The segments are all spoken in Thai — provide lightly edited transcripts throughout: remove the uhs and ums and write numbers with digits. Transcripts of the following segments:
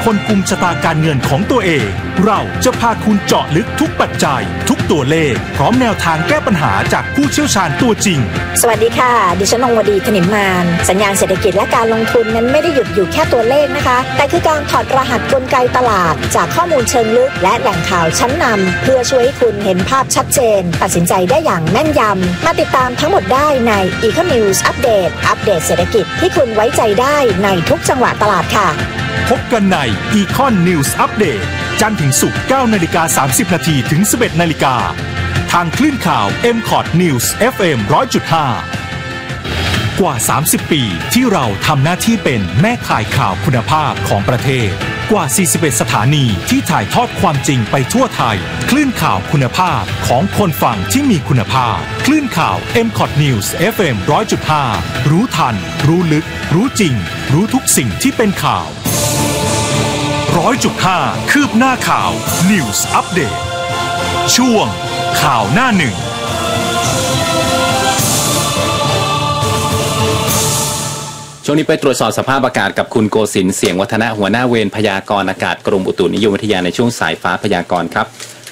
คนกุมชะตาการเงินของตัวเองเราจะพาคุณเจาะลึกทุกปัจจัยทุกตัวเลขพร้อมแนวทางแก้ปัญหาจากผู้เชี่ยวชาญตัวจริงสวัสดีค่ะดิฉันนงวดีถนิมมานสัญญาณเศรษฐกิจและการลงทุนนั้นไม่ได้หยุดอยู่แค่ตัวเลขนะคะแต่คือการถอดรหัสกลไกตลาดจากข้อมูลเชิงลึกและแหล่งข่าวชั้นนำเพื่อช่วยให้คุณเห็นภาพชัดเจนตัดสินใจได้อย่างแม่นยำมาติดตามทั้งหมดได้ใน Econ News อัปเดตเศรษฐกิจที่คุณไว้ใจได้ในทุกจังหวะตลาดค่ะพบกันใน Econ News Update จันทร์ถึงศุกร์ 9:30 นถึง 11:00 นทางคลื่นข่าว MCOT News FM 100.5 กว่า 30 ปีที่เราทำหน้าที่เป็นแม่ข่ายข่าวคุณภาพของประเทศกว่า 41 สถานีที่ถ่ายทอดความจริงไปทั่วไทยคลื่นข่าวคุณภาพของคนฟังที่มีคุณภาพคลื่นข่าว MCOT News FM 100.5 รู้ทันรู้ลึกรู้จริงรู้ทุกสิ่งที่เป็นข่าว 100.5 คืบหน้าข่าว News Update ช่วงข่าวหน้าหนึ่งช่วงนี้ไปตรวจสอบสภาพอากาศกับคุณโกศินทร์เสียงวัฒนะหัวหน้าเวรพยากรณ์อากาศกรมอุตุนิยมวิทยาในช่วงสายฟ้าพยากรณ์ครับ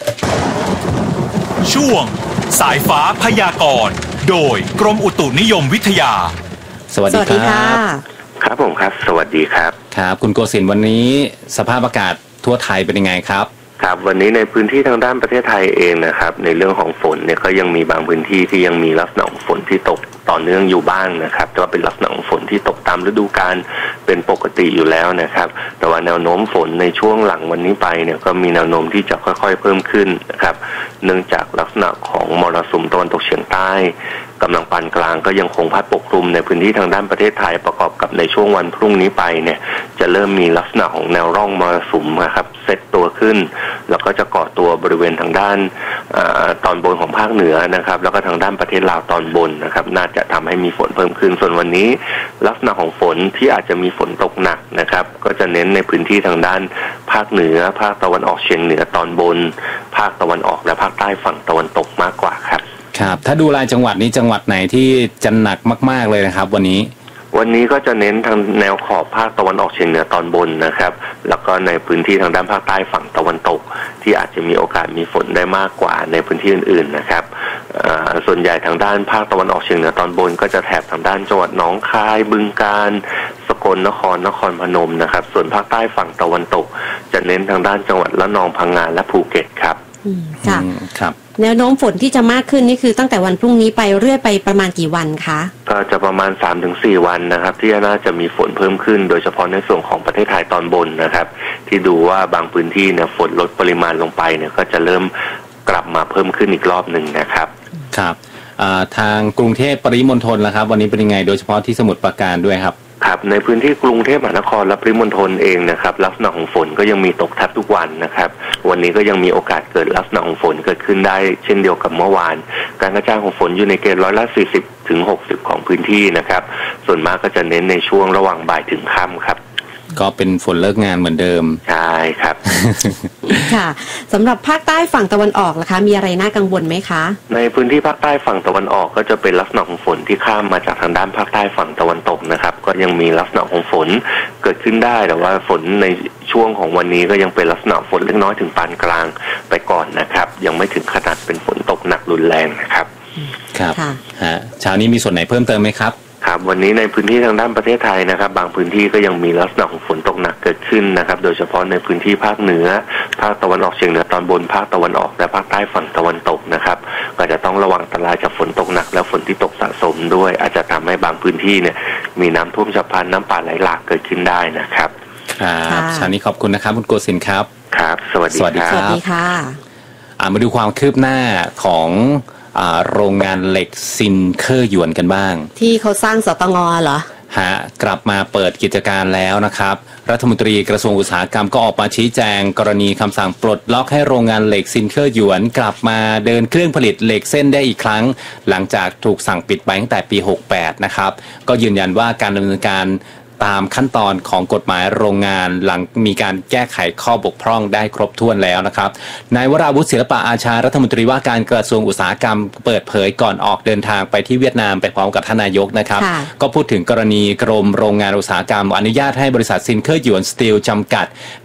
ช่วงสายฟ้าพยากรณ์โดยกรมอุตุนิยมวิทยาสวัสดีครับครับผมครับสวัสดีครับครับคุณโกศินทร์วันนี้สภาพอากาศทั่วไทยเป็นยังไงครับครับวันนี้ในพื้นที่ทางด้านประเทศไทยเองนะครับในเรื่องของฝนเนี่ยก็ยังมีบางพื้นที่ที่ยังมีลักษณะของฝนที่ตกต่อเนื่องอยู่บ้างนะครับแต่ว่าเป็นลักษณะของฝนที่ตกตามฤดูกาลเป็นปกติอยู่แล้วนะครับแต่ว่าแนวโน้มฝนในช่วงหลังวันนี้ไปเนี่ยก็มีแนวโน้มที่จะค่อยๆเพิ่มขึ้นนะครับเนื่องจากลักษณะของมรสุมตะวันตกเฉียงใต้กำลังปานกลางก็ยังคงพัดปกคลุมในพื้นที่ทางด้านประเทศไทยประกอบกับในช่วงวันพรุ่งนี้ไปเนี่ยจะเริ่มมีลักษณะของแนวร่องมรสุมนะครับเซตตัวขึ้นแล้วก็จะเกาะตัวบริเวณทางด้านตอนบนของภาคเหนือนะครับแล้วก็ทางด้านประเทศลาวตอนบนนะครับน่าจะทำให้มีฝนเพิ่มขึ้นส่วนวันนี้ลักษณะของฝนที่อาจจะมีฝนตกหนักนะครับก็จะเน้นในพื้นที่ทางด้านภาคเหนือภาคตะวันออกเฉียงเหนือตอนบนภาคตะวันออกและภาคใต้ฝั่งตะวันตกมากกว่าครับครับถ้าดูรายจังหวัดนี้จังหวัดไหนที่จะหนักมากๆเลยนะครับวันนี้ก็จะเน้นทางแนวขอบภาคตะวันออกเฉียงเหนือตอนบนนะครับแล้วก็ในพื้นที่ทางด้านภาคใต้ฝั่งตะวันตกที่อาจจะมีโอกาสมีฝนได้มากกว่าในพื้นที่อื่นๆนะครับส่วนใหญ่ทางด้านภาคตะวันออกเฉียงเหนือตอนบนก็จะแถบทางด้านจังหวัดหนองคายบึงกาฬสกลนครพนมนะครับส่วนภาคใต้ฝั่งตะวันตกจะเน้นทางด้านจังหวัดระนองพังงาและภูเก็ตครับค่ะครับแนวโน้มฝนที่จะมากขึ้นนี่คือตั้งแต่วันพรุ่งนี้ไปเรื่อยไปประมาณกี่วันคะก็จะประมาณ 3-4 วันนะครับที่น่าจะมีฝนเพิ่มขึ้นโดยเฉพาะในส่วนของประเทศไทยตอนบนนะครับที่ดูว่าบางพื้นที่เนี่ยฝนลดปริมาณลงไปเนี่ยก็จะเริ่มกลับมาเพิ่มขึ้นอีกรอบหนึ่งนะครับครับทางกรุงเทพปริมณฑลล่ะครับวันนี้เป็นยังไงโดยเฉพาะที่สมุทรปราการด้วยครับครับในพื้นที่กรุงเทพมหานครและปริมณฑลเองนะครับลักษณะของฝนก็ยังมีตกแทบทุกวันนะครับวันนี้ก็ยังมีโอกาสเกิดลักษณะของฝนเกิดขึ้นได้เช่นเดียวกับเมื่อวานการกระจายของฝนอยู่ในเกณฑ์40%ถึง 60%ของพื้นที่นะครับส่วนมากก็จะเน้นในช่วงระหว่างบ่ายถึงค่ำครับก็เป็นฝนเลิกงานเหมือนเดิมใช่ครับค่ะสำหรับภาคใต้ฝั่งตะวันออกล่ะคะมีอะไรน่ากังวลไหมคะในพื้นที่ภาคใต้ฝั่งตะวันออกก็จะเป็นลักษณะของฝนที่ข้ามมาจากทางด้านภาคใต้ฝั่งตะวันตกนะครับก็ยังมีลักษณะของฝนเกิดขึ้นได้แต่ว่าฝนในช่วงของวันนี้ก็ยังเป็นลักษณะฝนเล็กน้อยถึงปานกลางไปก่อนนะครับยังไม่ถึงขนาดเป็นฝนตกหนักรุนแรงนะครับครับเช้านี้มีส่วนไหนเพิ่มเติมไหมครับครับวันนี้ในพื้นที่ทางด้านประเทศไทยนะครับบางพื้นที่ก็ยังมีลักษณะของฝนตกหนักเกิดขึ้นนะครับโดยเฉพาะในพื้นที่ภาคเหนือภาคตะวันออกเฉียงเหนือตอนบนภาคตะวันออกและภาคใต้ฝั่งตะวันตกนะครับก็จะต้องระวังอันตรายจากฝนตกหนักและฝนที่ตกสะสมด้วยอาจจะทำให้บางพื้นที่เนี่ยมีน้ำท่วมฉับพลันน้ำป่าไหลหลากเกิดขึ้นได้นะครับครับเช้านี้ขอบคุณนะครับคุณโกศินทร์ครับครับสวัสดีครับสวัสดีค่ะมาดูความคืบหน้าของโรงงานเหล็กซินเคอร์หยวนกันบ้างที่เขาสร้างสตง.เหรอกลับมาเปิดกิจการแล้วนะครับรัฐมนตรีกระทรวงอุตสาหกรรมก็ออกมาชี้แจงกรณีคำสั่งปลดล็อกให้โรงงานเหล็กซินเคอร์หยวนกลับมาเดินเครื่องผลิตเหล็กเส้นได้อีกครั้งหลังจากถูกสั่งปิดไปตั้งแต่ปี68นะครับก็ยืนยันว่าการดำเนินการตามขั้นตอนของกฎหมายโรงงานหลังมีการแก้ไขข้อบกพร่องได้ครบถ้วนแล้วนะครับนายวราวุฒิศิลปะอาชารัฐมนตรีว่าการกระทรวงอุตสาหกรรมเปิดเผยก่อนออกเดินทางไปที่เวียดนามไปพร้อมกับท่านนายกนะครับก็พูดถึงกรณีกรมโรงงานอุตสาหกรรมอนุญาตให้บริษัทซินเคอร์หยวนสตีลจำกัด